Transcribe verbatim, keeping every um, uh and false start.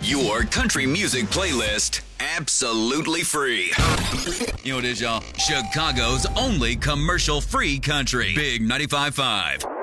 your country music playlist absolutely free. You know what it is, y'all? Chicago's only commercial-free country. Big ninety-five point five.